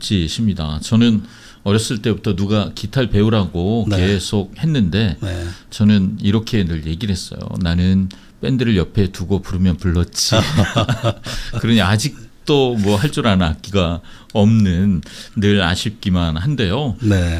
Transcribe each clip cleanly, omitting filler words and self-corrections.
멋지십니다. 저는 어렸을 때부터 누가 기타를 배우라고 네. 계속 했는데 네. 저는 이렇게 늘 얘기를 했어요. 나는 밴드를 옆에 두고 부르면 불렀지. 그러니 아직도 뭐 할 줄 아는 악기가 없는 늘 아쉽기만 한데요. 네.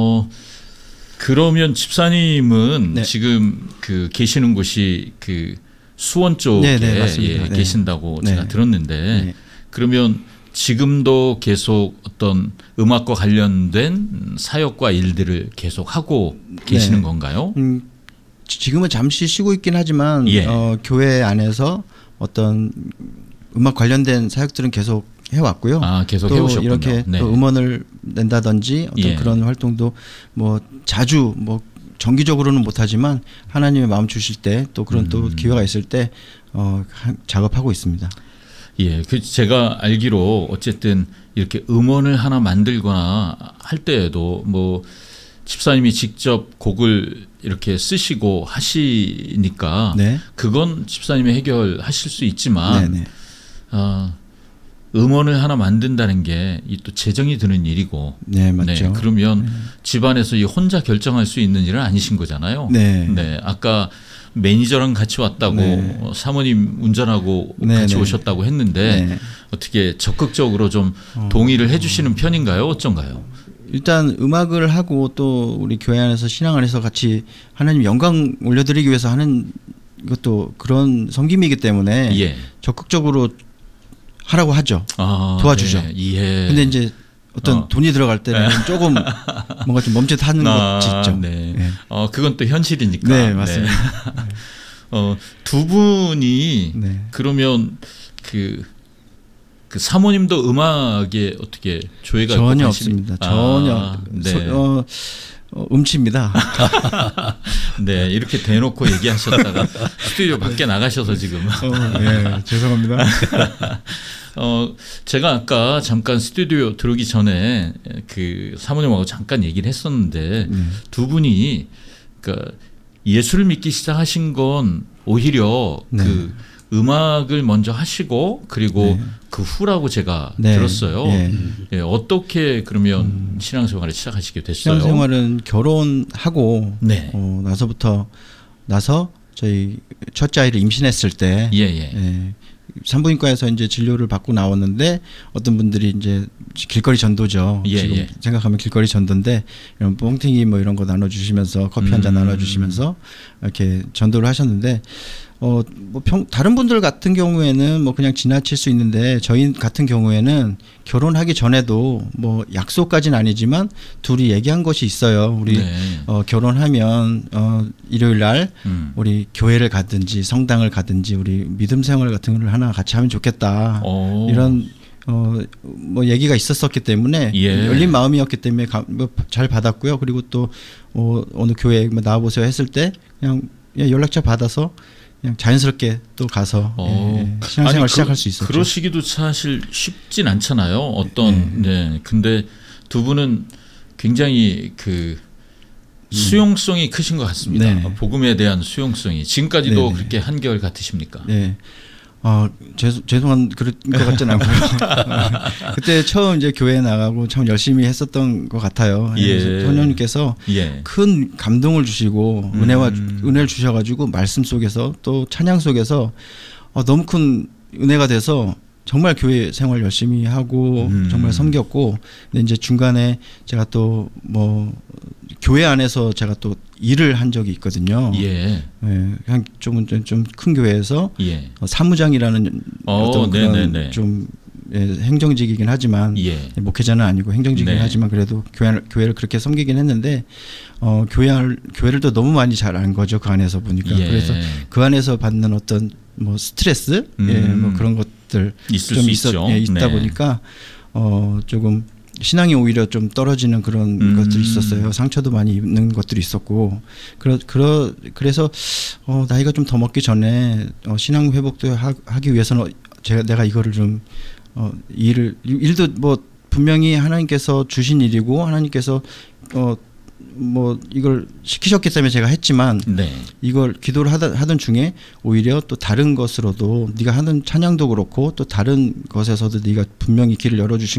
그러면 집사님은 네. 지금 그 계시는 곳이 그 수원 쪽에 네, 맞습니다. 네. 계신다고 네. 제가 들었는데 네. 그러면 지금도 계속 어떤 음악과 관련된 사역과 일들을 계속 하고 계시는 네. 건가요? 지금은 잠시 쉬고 있긴 하지만 예. 교회 안에서 어떤 음악 관련된 사역들은 계속 해왔고요. 아, 계속 또 해오셨군요. 이렇게 네. 또 음원을 낸다든지 어떤 예. 그런 활동도 뭐 자주 뭐 정기적으로는 못하지만 하나님의 마음 주실 때 또 그런 또 기회가 있을 때 작업하고 있습니다. 예, 그 제가 알기로 어쨌든 이렇게 음원을 하나 만들거나 할 때에도 뭐 집사님이 직접 곡을 이렇게 쓰시고 하시니까 네. 그건 집사님이 해결하실 수 있지만 네네. 음원을 하나 만든다는 게 이 또 재정이 드는 일이고 네, 맞죠. 그러면 집안에서 이 혼자 결정할 수 있는 일은 아니신 거잖아요. 네. 아까 매니저랑 같이 왔다고 네. 사모님 운전하고 네, 같이 네. 오셨다고 했는데 네. 어떻게 적극적으로 좀 동의를 해주시는 편인가요? 어쩐가요? 일단 음악을 하고 또 우리 교회 안에서 신앙 안에서 같이 하나님 영광 올려드리기 위해서 하는 것도 그런 섬김이기 때문에 예. 적극적으로 하라고 하죠. 도와주죠. 네, 이해. 근데 이제 어떤 돈이 들어갈 때는 조금 뭔가 좀 멈칫하는 것이 있죠. 네. 네. 그건 또 현실이니까. 네, 맞습니다. 두 분이 네. 그러면 그 사모님도 음악에 어떻게 조예가 전혀 있고 없습니다. 전혀 네. 음치입니다. 네, 이렇게 대놓고 얘기하셨다가 스튜디오 밖에 나가셔서 지금. 네, 죄송합니다. 제가 아까 잠깐 스튜디오 들어오기 전에 그 사모님하고 잠깐 얘기를 했었는데 두 분이 그러니까 예수를 믿기 시작하신 건 오히려 네. 그 음악을 먼저 하시고 그리고 네. 그 후라고 제가 네. 들었어요. 네. 예, 어떻게 그러면 신앙생활을 시작하시게 됐어요? 신앙생활은 결혼하고 네. 나서 저희 첫째 아이를 임신했을 때 예. 산부인과에서 이제 진료를 받고 나왔는데 어떤 분들이 이제 길거리 전도죠. 지금 생각하면 길거리 전도인데 이런 뽕팅이 뭐 이런 거 나눠주시면서 커피 한 잔 나눠주시면서 이렇게 전도를 하셨는데 다른 분들 같은 경우에는 뭐 그냥 지나칠 수 있는데 저희 같은 경우에는 결혼하기 전에도 뭐 약속까지는 아니지만 둘이 얘기한 것이 있어요. 우리 결혼하면 일요일 날 우리 교회를 가든지 성당을 가든지 우리 믿음 생활 같은 걸 하나 같이 하면 좋겠다. 이런 뭐 얘기가 있었었기 때문에 열린 마음이었기 때문에 잘 받았고요. 그리고 또 어느 교회에 나와보세요 했을 때 그냥 연락처 받아서 그냥 자연스럽게 또 가서 신앙생활 시작할 수 있었죠. 그러시기도 사실 쉽진 않잖아요. 근데 두 분은 굉장히 그 수용성이 크신 것 같습니다. 네. 복음에 대한 수용성이 지금까지도 그렇게 한결 같으십니까? 네. 죄송한 그런 것 같진 않고요. 그때 처음 이제 교회에 나가고 참 열심히 했었던 것 같아요. 성령님께서 큰 감동을 주시고 은혜를 주셔가지고 말씀 속에서 또 찬양 속에서 너무 큰 은혜가 돼서 정말 교회 생활 열심히 하고 정말 섬겼고 근데 이제 중간에 제가 또 뭐 교회 안에서 제가 또 일을 한 적이 있거든요. 그냥 좀 큰 교회에서 사무장이라는 어떤 그런 좀 행정직이긴 하지만 목회자는 아니고 행정직이긴 하지만 그래도 교회를 그렇게 섬기긴 했는데 교회를 또 너무 많이 잘 안 거죠. 그 안에서 보니까 그래서 그 안에서 받는 어떤 뭐 스트레스 뭐 그런 것들 좀 있다 보니까 조금 신앙이 오히려 좀 떨어지는 그런 것들이 있었어요. 상처도 많이 입는 것들이 있었고 그래서 나이가 좀 더 먹기 전에 신앙 회복도 하기 위해서는 내가 이거를 좀 일도 뭐 분명히 하나님께서 주신 일이고 하나님께서 뭐 이걸 시키셨기 때문에 제가 했지만 이걸 기도를 하던 중에 오히려 또 다른 것으로도 네가 하는 찬양도 그렇고 또 다른 것에서도 네가 분명히 길을 열어주신